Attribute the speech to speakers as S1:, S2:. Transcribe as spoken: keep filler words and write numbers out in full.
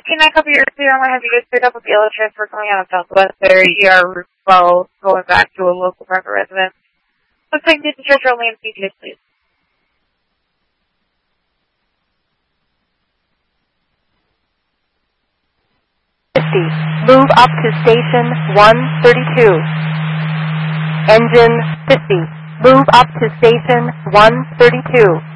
S1: nine copy your clear. I'm going to have you guys pick up with the yellow transfer coming out of Southwest there. E R Route twelve going back to a local private residence. Looks like this is church only in C T S, please.
S2: fifty. Move up to station one thirty-two. Engine fifty. Move up to station one thirty-two.